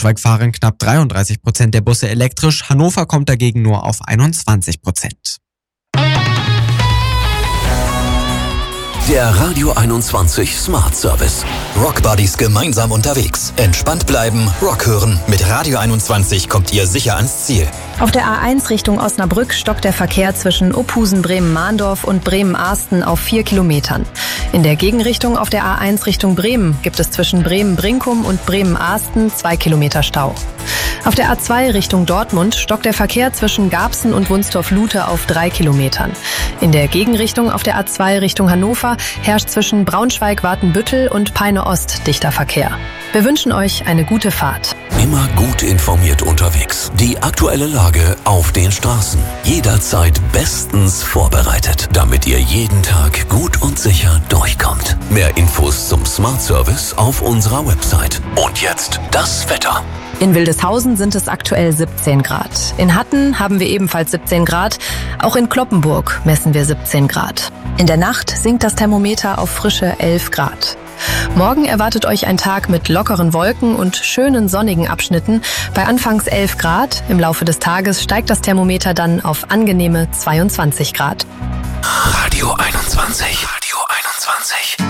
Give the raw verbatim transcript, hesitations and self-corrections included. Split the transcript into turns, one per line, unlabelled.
Braunschweig fahren knapp dreiunddreißig Prozent der Busse elektrisch, Hannover kommt dagegen nur auf einundzwanzig Prozent.
Der Radio einundzwanzig Smart Service.
Rock Buddies gemeinsam unterwegs. Entspannt bleiben, Rock hören. Mit Radio einundzwanzig kommt ihr sicher ans Ziel.
Auf der A eins Richtung Osnabrück stockt der Verkehr zwischen Opusen, Bremen-Mahndorf und Bremen-Arsten auf vier Kilometern. In der Gegenrichtung auf der A eins Richtung Bremen gibt es zwischen Bremen-Brinkum und Bremen-Arsten zwei Kilometer Stau. Auf der A zwei Richtung Dortmund stockt der Verkehr zwischen Garbsen und Wunstorf-Lute auf drei Kilometern. In der Gegenrichtung auf der A zwei Richtung Hannover herrscht zwischen Braunschweig-Watenbüttel und Peine-Ost dichter Verkehr. Wir wünschen euch eine gute Fahrt.
Immer gut informiert unterwegs. Die aktuelle Lage auf den Straßen. Jederzeit bestens vorbereitet, damit ihr jeden Tag gut und sicher durchkommt. Mehr Infos zum Smart Service auf unserer Website. Und jetzt das Wetter.
In Wildeshausen sind es aktuell siebzehn Grad. In Hatten haben wir ebenfalls siebzehn Grad. Auch in Cloppenburg messen wir siebzehn Grad. In der Nacht sinkt das Thermometer auf frische elf Grad. Morgen erwartet euch ein Tag mit lockeren Wolken und schönen sonnigen Abschnitten. Bei anfangs elf Grad. Im Laufe des Tages steigt das Thermometer dann auf angenehme zweiundzwanzig Grad.
Radio einundzwanzig. Radio einundzwanzig.